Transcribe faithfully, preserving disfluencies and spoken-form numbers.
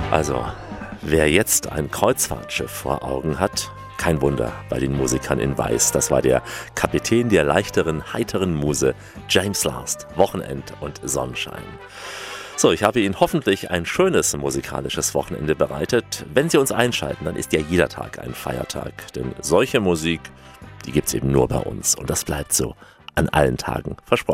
Also, wer jetzt ein Kreuzfahrtschiff vor Augen hat, kein Wunder bei den Musikern in Weiß. Das war der Kapitän der leichteren, heiteren Muse, James Last, Wochenend und Sonnenschein. So, ich habe Ihnen hoffentlich ein schönes musikalisches Wochenende bereitet. Wenn Sie uns einschalten, dann ist ja jeder Tag ein Feiertag. Denn solche Musik, die gibt's eben nur bei uns. Und das bleibt so an allen Tagen versprochen.